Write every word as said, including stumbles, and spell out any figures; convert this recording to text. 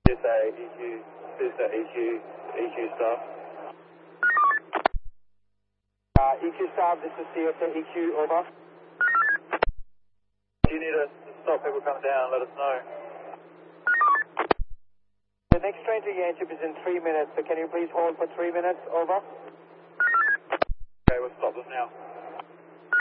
CSA, E Q, CSA, E Q, E Q staff. Uh, E Q staff, this is C S A E Q, over. Do you need us to stop people coming down? Let us know. The next train to Yanchep is in three minutes, so can you please hold for three minutes, over? Okay, we'll stop them now.